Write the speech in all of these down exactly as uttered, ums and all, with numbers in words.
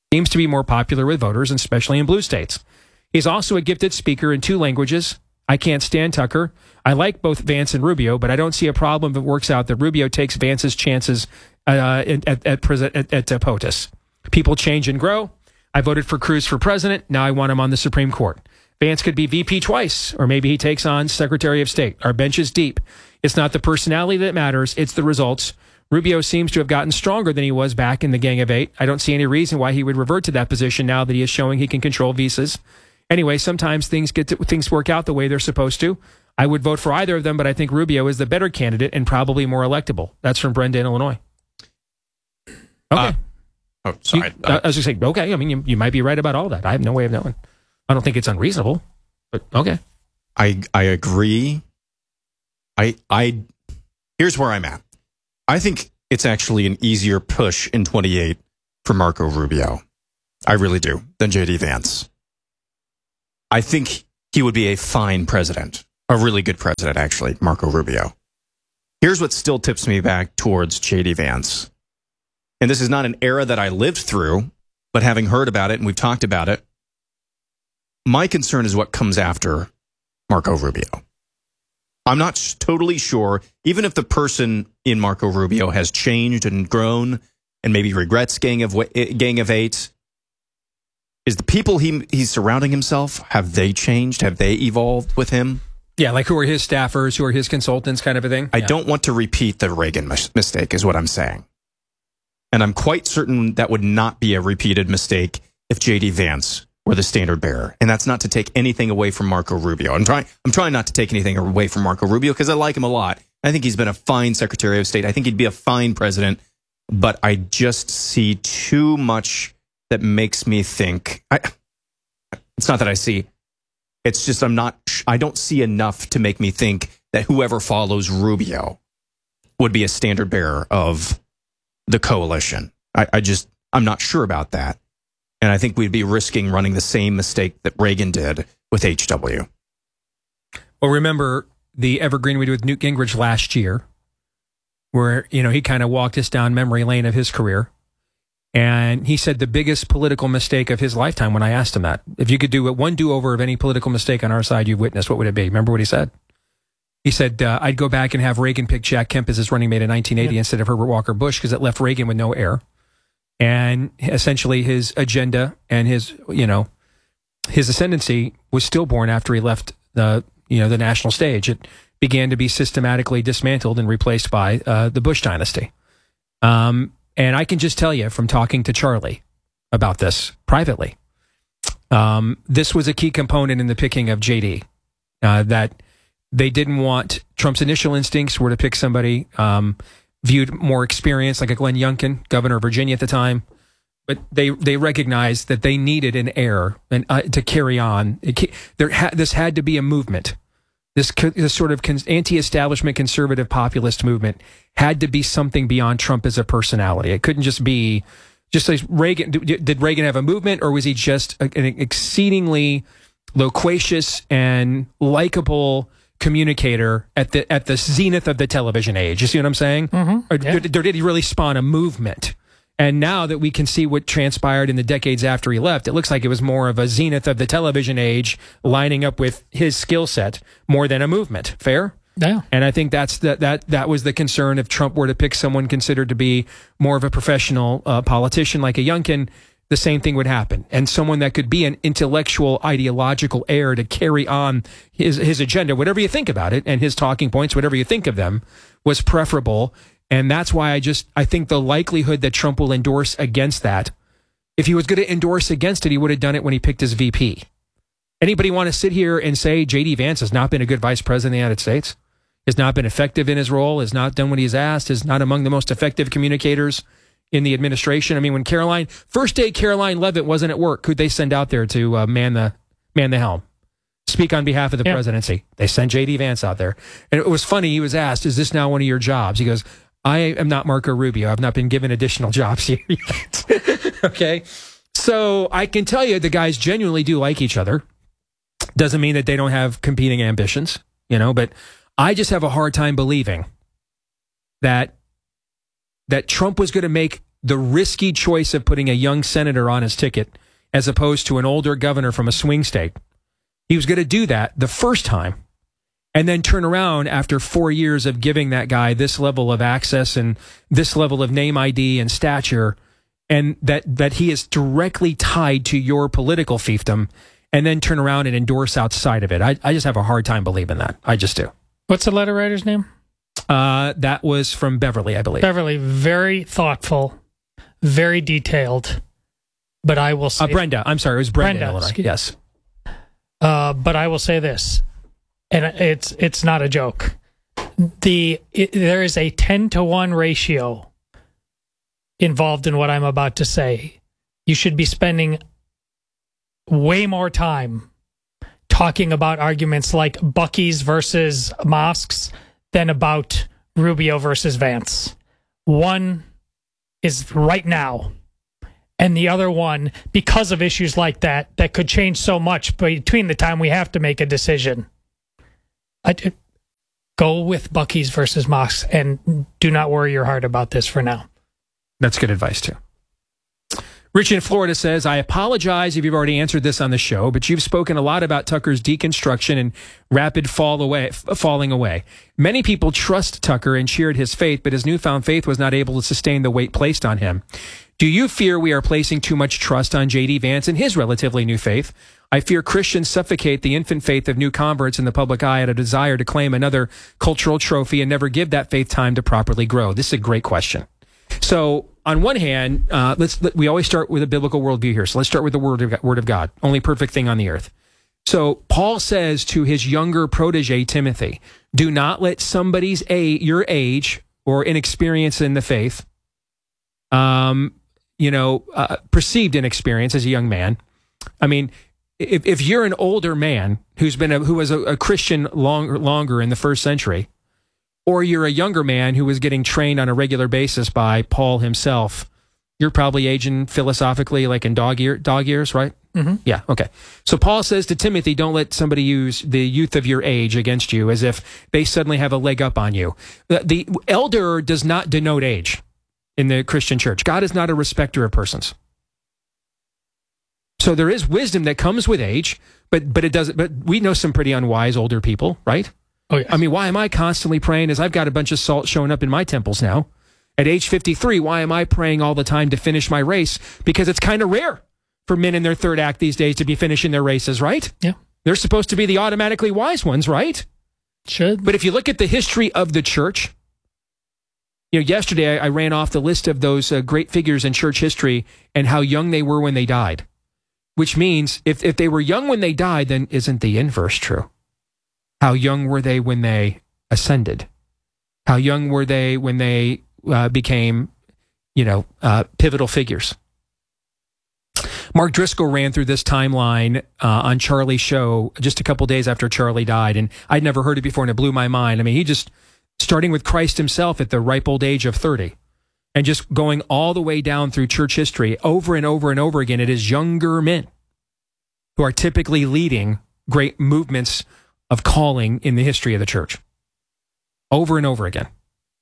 Seems to be more popular with voters, and especially in blue states. He's also a gifted speaker in two languages. I can't stand Tucker. I like both Vance and Rubio, but I don't see a problem if it works out that Rubio takes Vance's chances uh, at, at, at, at, at uh, POTUS. People change and grow. I voted for Cruz for president. Now I want him on the Supreme Court. Vance could be V P twice, or maybe he takes on Secretary of State. Our bench is deep. It's not the personality that matters. It's the results. Rubio seems to have gotten stronger than he was back in the Gang of Eight. I don't see any reason why he would revert to that position now that he is showing he can control visas. Anyway, sometimes things get to, things work out the way they're supposed to. I would vote for either of them, but I think Rubio is the better candidate and probably more electable. That's from Brenda in Illinois. Okay. Uh, oh, sorry. You, I was just saying, okay, I mean, you, you might be right about all that. I have no way of knowing. I don't think it's unreasonable, but okay. I I agree. I I here's where I'm at. I think it's actually an easier push in twenty-eight for Marco Rubio. I really do, than J D Vance. I think he would be a fine president, a really good president, actually, Marco Rubio. Here's what still tips me back towards J D Vance. And this is not an era that I lived through, but having heard about it and we've talked about it, my concern is what comes after Marco Rubio. I'm not sh- totally sure, even if the person in Marco Rubio has changed and grown and maybe regrets Gang of, Gang of Eight, is the people he he's surrounding himself, have they changed? Have they evolved with him? Yeah, like who are his staffers, who are his consultants, kind of a thing? I yeah. don't want to repeat the Reagan mis- mistake, is what I'm saying. And I'm quite certain that would not be a repeated mistake if J D Vance were the standard bearer. And that's not to take anything away from Marco Rubio. I'm trying I'm trying not to take anything away from Marco Rubio because I like him a lot. I think he's been a fine Secretary of State. I think he'd be a fine president. But I just see too much that makes me think... I, it's not that I see... It's just I'm not... I don't see enough to make me think that whoever follows Rubio would be a standard bearer of the coalition. I, I just... I'm not sure about that. And I think we'd be risking running the same mistake that Reagan did with H W. Well, remember the evergreen we did with Newt Gingrich last year, where, you know, he kind of walked us down memory lane of his career. And he said the biggest political mistake of his lifetime when I asked him that. If you could do one do-over of any political mistake on our side you've witnessed, what would it be? Remember what he said? He said, uh, I'd go back and have Reagan pick Jack Kemp as his running mate in nineteen eighty yeah. instead of Herbert Walker Bush because it left Reagan with no heir. And essentially his agenda and his, you know, his ascendancy was stillborn after he left the, you know, the national stage. It began to be systematically dismantled and replaced by uh, the Bush dynasty. Um, and I can just tell you from talking to Charlie about this privately, um, this was a key component in the picking of J D, uh, that they didn't want Trump's initial instincts were to pick somebody um, viewed more experienced, like a Glenn Youngkin, governor of Virginia at the time. But they they recognized that they needed an heir and uh, to carry on. It, there ha- this had to be a movement. This, co- this sort of con- anti-establishment conservative populist movement had to be something beyond Trump as a personality. It couldn't just be just like Reagan. Did Reagan have a movement, or was he just a, an exceedingly loquacious and likable communicator at the at the zenith of the television age? You see what I'm saying? Mm-hmm. Or, yeah. did, did he really spawn a movement? And now that we can see what transpired in the decades after he left, it looks like it was more of a zenith of the television age lining up with his skill set more than a movement. Fair? Yeah. And I think that's the, that that was the concern. If Trump were to pick someone considered to be more of a professional uh, politician like a Youngkin, the same thing would happen. And someone that could be an intellectual, ideological heir to carry on his, his agenda, whatever you think about it, and his talking points, whatever you think of them, was preferable. And that's why I just, I think the likelihood that Trump will endorse against that, if he was going to endorse against it, he would have done it when he picked his V P. Anybody want to sit here and say J D Vance has not been a good vice president of the United States? Has not been effective in his role, has not done what he's asked, is not among the most effective communicators in the administration? I mean, when Caroline, first day Caroline Leavitt wasn't at work, who'd they send out there to uh, man the man the helm? Speak on behalf of the yeah. presidency. They sent J D Vance out there. And it was funny, he was asked, is this now one of your jobs? He goes, I am not Marco Rubio. I've not been given additional jobs here yet. Okay. So I can tell you the guys genuinely do like each other. Doesn't mean that they don't have competing ambitions, you know, but I just have a hard time believing that that Trump was going to make the risky choice of putting a young senator on his ticket as opposed to an older governor from a swing state. He was going to do that the first time and then turn around after four years of giving that guy this level of access and this level of name I D and stature, and that, that he is directly tied to your political fiefdom, and then turn around and endorse outside of it. I, I just have a hard time believing that. I just do. What's the letter writer's name? Uh, that was from Beverly, I believe. Beverly, very thoughtful, very detailed, but I will say... Uh, Brenda, I'm sorry, it was Brenda, Brenda Illinois. Yes. Uh, but I will say this, and it's it's not a joke. The it, there is a ten to one ratio involved in what I'm about to say. You should be spending way more time talking about arguments like Buc-ee's versus mosques than about Rubio versus Vance. One is right now, and the other one, because of issues like that, that could change so much between the time we have to make a decision. I, go with Buc-ee's versus mosques, and do not worry your heart about this for now. That's good advice, too. Rich in Florida says, I apologize if you've already answered this on the show, but you've spoken a lot about Tucker's deconstruction and rapid fall away, falling away. Many people trust Tucker and cheered his faith, but his newfound faith was not able to sustain the weight placed on him. Do you fear we are placing too much trust on J D. Vance and his relatively new faith? I fear Christians suffocate the infant faith of new converts in the public eye out of a desire to claim another cultural trophy and never give that faith time to properly grow. This is a great question. So, on one hand, uh, let's let, we always start with a biblical worldview here. So let's start with the word of, God, word of God, only perfect thing on the earth. So Paul says to his younger protege Timothy, "Do not let somebody's a your age or inexperience in the faith, um, you know, uh, perceived inexperience as a young man. I mean, if if you're an older man who's been a, who was a, a Christian longer longer in the first century." Or you're a younger man who was getting trained on a regular basis by Paul himself, you're probably aging philosophically like in dog ear, dog years, right? Mm-hmm. Yeah, okay. So Paul says to Timothy, don't let somebody use the youth of your age against you as if they suddenly have a leg up on you. The, the elder does not denote age in the Christian church. God is not a respecter of persons. So there is wisdom that comes with age, but but it doesn't. But we know some pretty unwise older people, right? Oh, yes. I mean, why am I constantly praying as I've got a bunch of salt showing up in my temples now? At age fifty-three, why am I praying all the time to finish my race? Because it's kind of rare for men in their third act these days to be finishing their races, right? Yeah. They're supposed to be the automatically wise ones, right? Should. But if you look at the history of the church, you know, yesterday I, I ran off the list of those uh, great figures in church history and how young they were when they died. Which means if, if they were young when they died, then isn't the inverse true? How young were they when they ascended? How young were they when they uh, became, you know, uh, pivotal figures? Mark Driscoll ran through this timeline uh, on Charlie's show just a couple days after Charlie died, and I'd never heard it before, and it blew my mind. I mean, he just, starting with Christ himself at the ripe old age of thirty, and just going all the way down through church history over and over and over again, it is younger men who are typically leading great movements of calling in the history of the church. Over and over again.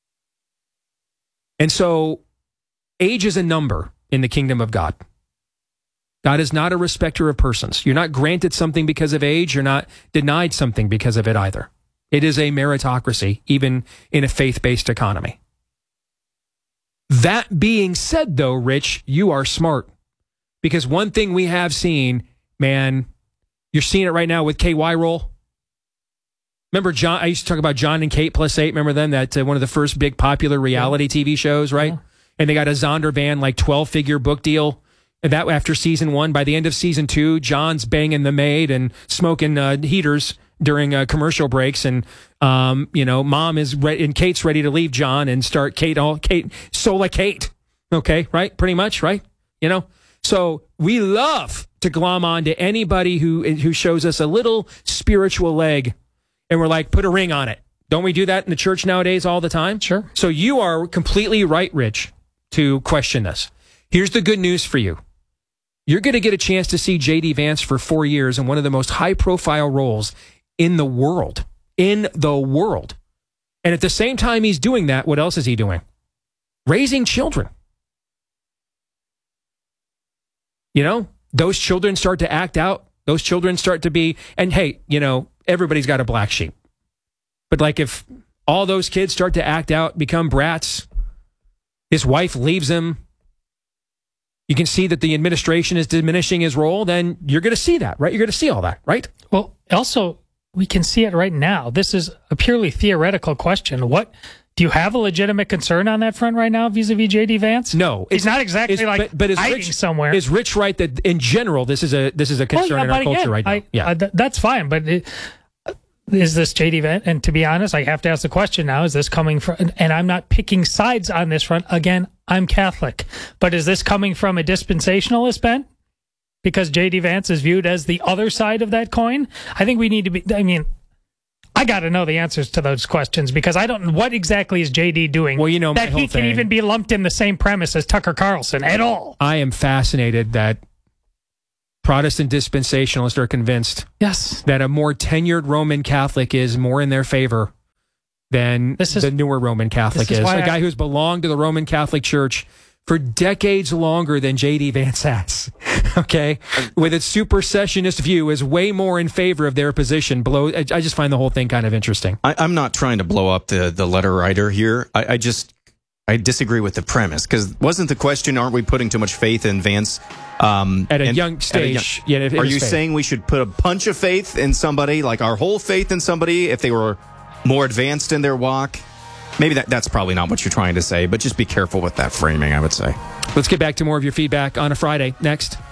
And so, age is a number in the kingdom of God. God is not a respecter of persons. You're not granted something because of age. You're not denied something because of it either. It is a meritocracy, even in a faith-based economy. That being said, though, Rich, you are smart. Because one thing we have seen, man, you're seeing it right now with K Y Roll. Remember John? I used to talk about John and Kate Plus Eight. Remember them? That uh, one of the first big popular reality yeah. T V shows, right? Yeah. And they got a Zondervan like twelve figure book deal. And that after season one, by the end of season two, John's banging the maid and smoking uh, heaters during uh, commercial breaks, and um, you know, mom is re- and Kate's ready to leave John and start Kate all Kate Sola Kate. Okay, right? Pretty much, right? You know. So we love to glom on to anybody who who shows us a little spiritual leg. And we're like, put a ring on it. Don't we do that in the church nowadays all the time? Sure. So you are completely right, Rich, to question this. Here's the good news for you. You're going to get a chance to see J D. Vance for four years in one of the most high-profile roles in the world. In the world. And at the same time he's doing that, what else is he doing? Raising children. you know, those children start to act out. Those children start to be, and hey, you know, everybody's got a black sheep. But like if all those kids start to act out, become brats, his wife leaves him, you can see that the administration is diminishing his role, then you're going to see that, right? You're going to see all that, right? Well, also, we can see it right now. This is a purely theoretical question. What do you have a legitimate concern on that front right now vis-a-vis J D Vance? No. He's not exactly is, like but, but is hiding Rich, somewhere. Is Rich right that in general this is a this is a concern well, yeah, in our culture again, right now? I, yeah, uh, th- that's fine. But it, is this J D Vance? And to be honest, I have to ask the question now: is this coming from? And I'm not picking sides on this front. Again, I'm Catholic, but is this coming from a dispensationalist bent? Because J D Vance is viewed as the other side of that coin. I think we need to be. I mean. I got to know the answers to those questions because I don't. What exactly is J D doing? Well, you know, that my he whole can thing, even be lumped in the same premise as Tucker Carlson at all. I am fascinated that Protestant dispensationalists are convinced Yes, that a more tenured Roman Catholic is more in their favor than This is- the newer Roman Catholic this is is. why A I- guy who's belonged to the Roman Catholic Church for decades longer than J D Vance has, okay, with its supersessionist view is way more in favor of their position. Below, I, I just find the whole thing kind of interesting. I, I'm not trying to blow up the, the letter writer here. I, I just I disagree with the premise because wasn't the question, aren't we putting too much faith in Vance? Um, At a and- young at a stage, young- yeah, it are is you faith. saying we should put a bunch of faith in somebody, like our whole faith in somebody, if they were more advanced in their walk? Maybe that, that's probably not what you're trying to say, but just be careful with that framing, I would say. Let's get back to more of your feedback on a Friday next.